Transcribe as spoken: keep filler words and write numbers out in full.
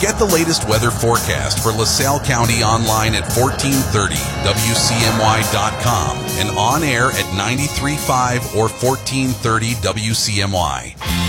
Get the latest weather forecast for LaSalle County online at fourteen thirty W C M Y dot com and on air at ninety-three point five or fourteen thirty W C M Y.